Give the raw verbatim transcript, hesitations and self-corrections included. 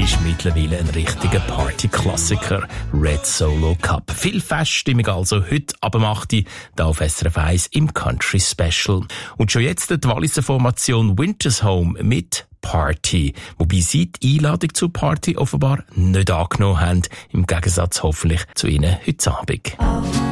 ist mittlerweile ein richtiger Party-Klassiker. Red Solo Cup. Viel Feststimmung also heute ab acht Uhr da auf S R F eins im Country Special. Und schon jetzt die Walliser Formation Winter's Home mit Party. Wobei sie die Einladung zur Party offenbar nicht angenommen haben. Im Gegensatz hoffentlich zu Ihnen heute Abend.